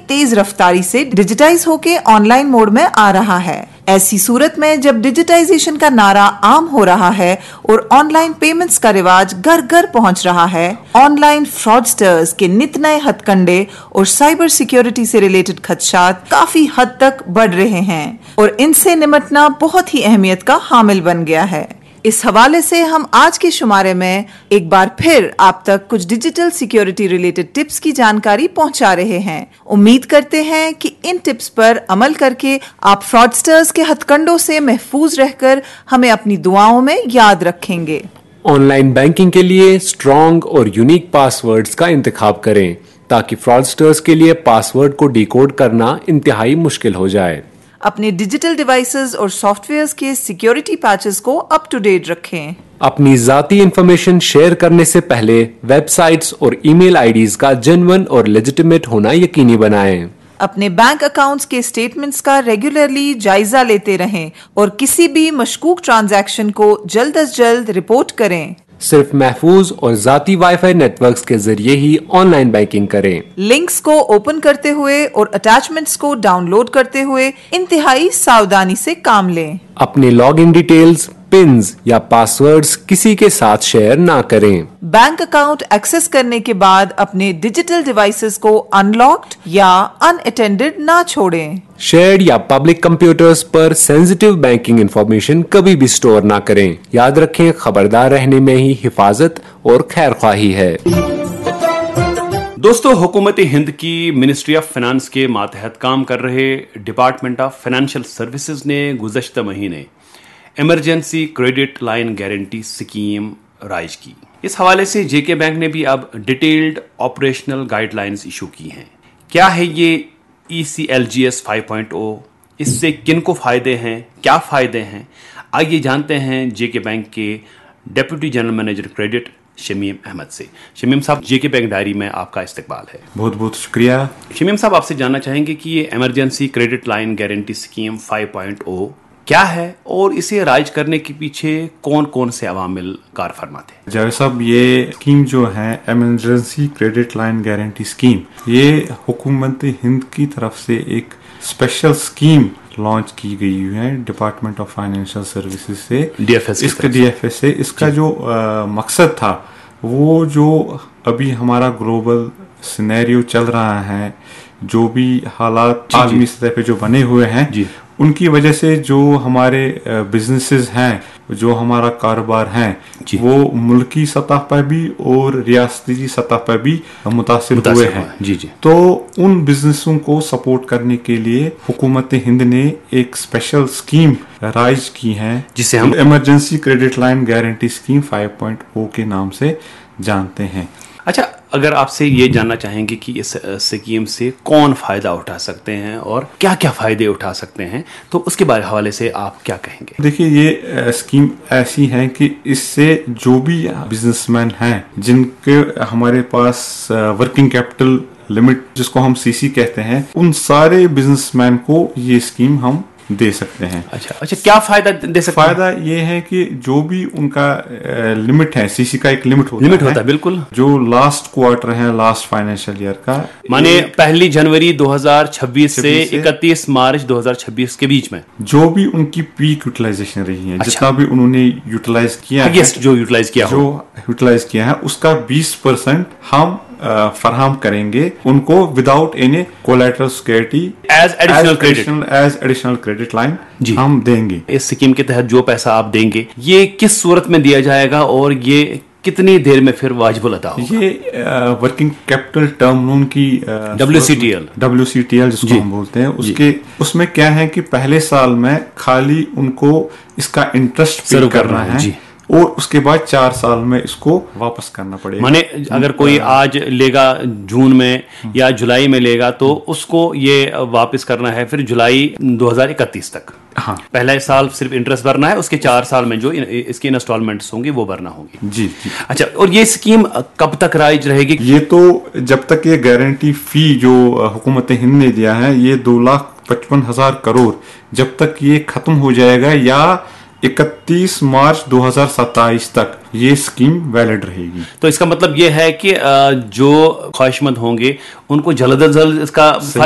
तेज रफ्तारी से डिजिटाइज होके online mode में आ रहा है। ऐसी सूरत में जब डिजिटाइजेशन का नारा आम हो रहा है और ऑनलाइन पेमेंट्स का रिवाज घर घर पहुंच रहा है, ऑनलाइन फ्रॉडस्टर्स के नित नए हथकंडे और साइबर सिक्योरिटी से रिलेटेड खदशात काफी हद तक बढ़ रहे हैं और इनसे निपटना बहुत ही अहमियत का हामिल बन गया है। इस हवाले से हम आज के शुमारे में एक बार फिर आप तक कुछ डिजिटल सिक्योरिटी रिलेटेड टिप्स की जानकारी पहुंचा रहे हैं। उम्मीद करते हैं कि इन टिप्स पर अमल करके आप फ्रॉडस्टर्स के हथकंडों से महफूज रहकर हमें अपनी दुआओं में याद रखेंगे। ऑनलाइन बैंकिंग के लिए स्ट्रॉन्ग और यूनिक पासवर्ड्स का इंतखाब करें ताकि फ्रॉडस्टर्स के लिए पासवर्ड को डिकोड करना इंतहाई मुश्किल हो जाए। अपने डिजिटल डिवाइसेस और सॉफ्टवेयर्स के सिक्योरिटी पैचेस को अप टू डेट रखें। अपनी जाती इंफॉर्मेशन शेयर करने से पहले वेबसाइट्स और ईमेल आईडीज का जेन्युइन और लेजिटिमेट होना यकीनी बनाएं। अपने बैंक अकाउंट्स के स्टेटमेंट्स का रेगुलरली जायजा लेते रहें और किसी भी मशकूक ट्रांजैक्शन को जल्द अज जल्द रिपोर्ट करें। सिर्फ महफूज और जाती वाईफाई नेटवर्क्स के जरिए ही ऑनलाइन बैंकिंग करें। लिंक्स को ओपन करते हुए और अटैचमेंट्स को डाउनलोड करते हुए इंतहाई सावधानी से काम लें। अपने लॉगिन डिटेल्स, पिन्स या पासवर्ड्स किसी के साथ शेयर ना करें। बैंक अकाउंट एक्सेस करने के बाद अपने डिजिटल डिवाइसेस को अनलॉक्ड या अनअटेंडेड ना छोड़ें। शेयर्ड या पब्लिक कंप्यूटर्स पर सेंसिटिव बैंकिंग इंफॉर्मेशन कभी भी स्टोर ना करें। याद रखें, खबरदार रहने में ही हिफाजत और खैरख्वाही है। दोस्तों, हुकूमत हिंद की मिनिस्ट्री ऑफ फाइनेंस के मातहत काम कर रहे डिपार्टमेंट ऑफ फाइनेंशियल सर्विसेज ने गुज़श्ता महीने emergency credit line guarantee scheme rise की। इस हवाले से जेके बैंक ने भी अब डिटेल्ड ऑपरेशनल गाइडलाइंस इशू की हैं। क्या है ये ECLGS 5.0, इससे किन को फायदे हैं, क्या फायदे हैं, आइए जानते हैं जेके बैंक के deputy general manager credit Shamim Ahmad से। शमीम साहब, जेके बैंक डायरी में आपका इस्तकबाल है। बहुत बहुत शुक्रिया। शमीम साहब, आपसे जानना चाहेंगे कि ये emergency credit line guarantee scheme 5.0 क्या है और इसे राइज करने के पीछे कौन कौन से अवामिल कार फरमाते हैं? जावेद साहब, ये स्कीम जो है emergency credit line guarantee scheme, ये हुकूमत हिंद की तरफ से एक स्पेशल स्कीम लॉन्च की गई है डिपार्टमेंट ऑफ फाइनेंशियल सर्विसेज से, DFS से। इसका जो मकसद था, वो जो अभी हमारा ग्लोबल सिनेरियो चल रहा है, जो भी हालात आलमी सतह पे जो बने हुए हैं, उनकी वजह से जो हमारे बिजनेसेस हैं, जो हमारा कारोबार है, वो मुल्की सतह पर भी और रियासती सतह पर भी मुतासिर हुए हैं। तो उन बिजनेसों को सपोर्ट करने के लिए हुकूमत हिंद ने एक स्पेशल स्कीम राइज की है, जिसे हम emergency credit line guarantee scheme 5.0 के नाम से जानते हैं। अच्छा, अगर आपसे ये जानना चाहेंगे कि इस स्कीम से कौन फायदा उठा सकते हैं और क्या क्या फायदे उठा सकते हैं, तो उसके हवाले से आप क्या कहेंगे? देखिए, ये स्कीम ऐसी है कि इससे जो भी बिजनेसमैन हैं, जिनके हमारे पास वर्किंग कैपिटल लिमिट जिसको हम CC कहते हैं, उन सारे बिजनेसमैन को ये स्कीम हम दे सकते हैं। अच्छा, क्या फायदा दे सकते हैं? फायदा ये है कि जो भी उनका लिमिट है, CC का एक लिमिट होता है, बिल्कुल, जो लास्ट क्वार्टर है लास्ट फाइनेंशियल ईयर का, माने 1 जनवरी 2026 से 31 मार्च 2026 के बीच में जो भी उनकी पीक यूटिलाइजेशन रही है, जितना भी उन्होंने यूटिलाइज किया है, जो यूटिलाइज किया है, उसका 20% हम फराहम करेंगे उनको without any collateral security as additional credit line हम देंगे। इस स्कीम के तहत जो पैसा आप देंगे, ये किस सूरत में दिया जाएगा और ये कितनी देर में फिर वाजिबुल अदा होगा? ये वर्किंग कैपिटल टर्म लोन की WCTL जिसको हम बोलते हैं, उसमें क्या है कि पहले साल में खाली उनको इसका इंटरेस्ट पे करना है और उसके बाद 4 साल में इसको वापस करना पड़ेगा। माने अगर कोई आज लेगा जून में या जुलाई में लेगा, तो उसको ये वापस करना है फिर जुलाई 2031 तक। हाँ, पहला साल सिर्फ इंटरेस्ट भरना है, उसके 4 साल में जो इसकी इंस्टॉलमेंट्स होंगी वो भरना होगी। जी। अच्छा, और ये स्कीम कब तक राइज रहेगी? ये तो जब तक ये गारंटी फी जो हुकूमत हिंद ने दिया है, ये 2,55,000 करोड़ जब तक ये खत्म हो जाएगा या 31 मार्च 2027 तक ये स्कीम वैलिड रहेगी। तो इसका मतलब ये है कि जो ख्वाहिशमंद होंगे उनको जल्द अज जल्द इसका